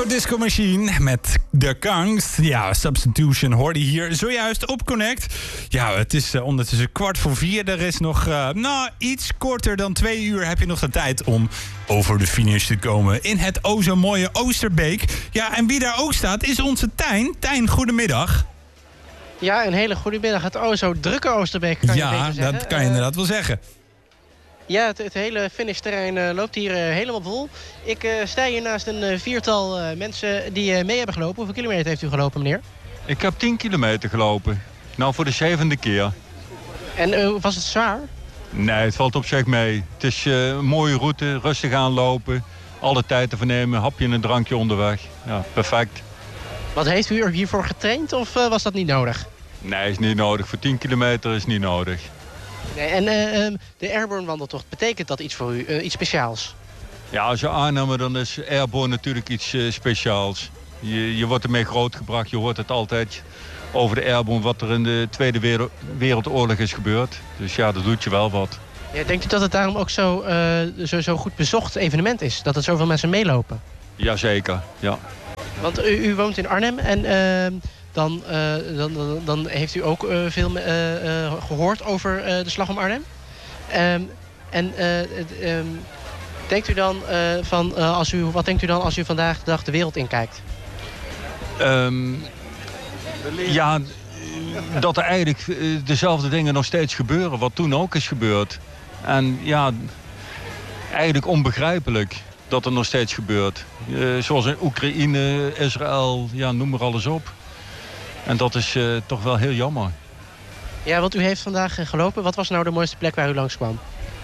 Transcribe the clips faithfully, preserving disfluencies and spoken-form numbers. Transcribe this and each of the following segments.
Turbo Disco Machine met The Kangs. Ja, Substitution hoorde je hier zojuist op Connect. Ja, het is uh, ondertussen kwart voor vier. Er is nog, uh, nou, iets korter dan twee uur heb je nog de tijd om over de finish te komen in het o zo mooie Oosterbeek. Ja, en wie daar ook staat is onze Tijn. Tijn, goedemiddag. Ja, een hele goede middag. Het o zo drukke Oosterbeek, kan je ja, beter zeggen. dat kan je inderdaad wel zeggen. Ja, het, het hele finishterrein uh, loopt hier uh, helemaal vol. Ik uh, sta hier naast een uh, viertal uh, mensen die uh, mee hebben gelopen. Hoeveel kilometer heeft u gelopen, meneer? Ik heb tien kilometer gelopen. Nou, voor de zevende keer. En uh, was het zwaar? Nee, het valt op zich mee. Het is uh, een mooie route, rustig aanlopen. Alle tijd te vernemen, hapje en een drankje onderweg. Ja, perfect. Wat heeft u er hiervoor getraind of uh, was dat niet nodig? Nee, is niet nodig. Voor tien kilometer is niet nodig. Nee, en uh, um, de Airborne wandeltocht, betekent dat iets voor u, uh, iets speciaals? Ja, als je aanneemt, dan is Airborne natuurlijk iets uh, speciaals. Je, je wordt ermee grootgebracht, je hoort het altijd over de Airborne, wat er in de Tweede Wereld, Wereldoorlog is gebeurd. Dus ja, dat doet je wel wat. Ja, denkt u dat het daarom ook zo, uh, zo, zo goed bezocht evenement is? Dat er zoveel mensen meelopen? Jazeker, ja. Want u, u woont in Arnhem en uh, dan, uh, dan, dan, dan heeft u ook uh, veel uh, uh, gehoord over uh, de Slag om Arnhem. Um, en uh, um, denkt u dan uh, van, uh, als u, wat denkt u dan als u vandaag de dag de wereld inkijkt? Um, ja, dat er eigenlijk dezelfde dingen nog steeds gebeuren, wat toen ook is gebeurd. En ja, eigenlijk onbegrijpelijk dat er nog steeds gebeurt. Uh, zoals in Oekraïne, Israël, ja, noem maar alles op. En dat is uh, toch wel heel jammer. Ja, want u heeft vandaag uh, gelopen. Wat was nou de mooiste plek waar u langskwam?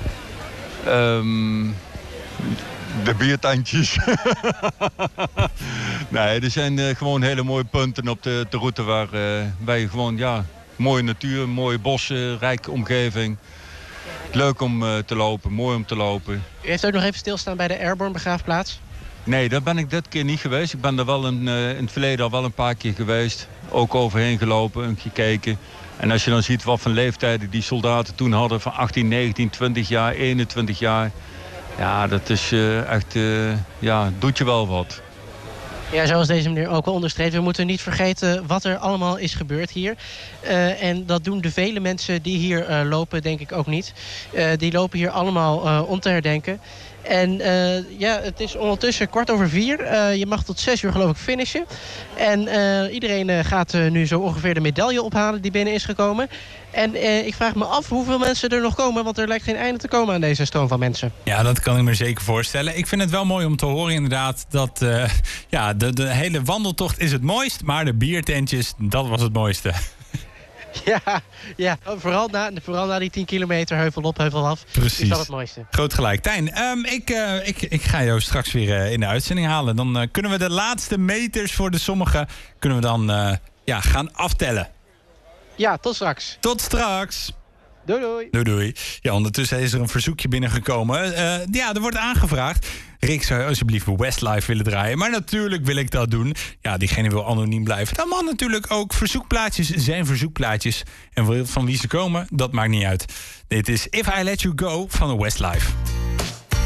Um, de biertandjes. Nee, er zijn uh, gewoon hele mooie punten op de, de route waar, uh, waar je gewoon, ja, mooie natuur, mooie bossen, rijke omgeving. Leuk om uh, te lopen, mooi om te lopen. U heeft ook nog even stilstaan bij de Airborne begraafplaats? Nee, daar ben ik dit keer niet geweest. Ik ben er wel een, uh, in het verleden al wel een paar keer geweest. Ook overheen gelopen en gekeken. En als je dan ziet wat voor leeftijden die soldaten toen hadden... van achttien, negentien, twintig jaar, eenentwintig jaar... ja, dat is uh, echt... Uh, ja, doet je wel wat. Ja, zoals deze meneer ook al onderstreept, we moeten niet vergeten wat er allemaal is gebeurd hier. Uh, en dat doen de vele mensen die hier uh, lopen, denk ik ook niet. Uh, die lopen hier allemaal uh, om te herdenken. En uh, ja, het is ondertussen kwart over vier. Uh, je mag tot zes uur geloof ik finishen. En uh, iedereen uh, gaat uh, nu zo ongeveer de medaille ophalen die binnen is gekomen. En uh, ik vraag me af hoeveel mensen er nog komen, want er lijkt geen einde te komen aan deze stroom van mensen. Ja, dat kan ik me zeker voorstellen. Ik vind het wel mooi om te horen inderdaad dat uh, ja, de, de hele wandeltocht is het mooist, maar de biertentjes, dat was het mooiste. Ja, ja. Vooral, na, vooral na die tien kilometer heuvel op, heuvel af. Precies. Is dat het mooiste. Groot gelijk. Tijn, um, ik, uh, ik, ik ga jou straks weer uh, in de uitzending halen. Dan uh, kunnen we de laatste meters voor de sommigen kunnen we dan uh, ja, gaan aftellen. Ja, tot straks. Tot straks. Doei doei. Doei doei. Ja, ondertussen is er een verzoekje binnengekomen. Uh, ja, er wordt aangevraagd. Rick, zou je alsjeblieft Westlife willen draaien? Maar natuurlijk wil ik dat doen. Ja, diegene wil anoniem blijven. Dan mag natuurlijk ook verzoekplaatjes zijn verzoekplaatjes. En van wie ze komen, dat maakt niet uit. Dit is If I Let You Go van de Westlife.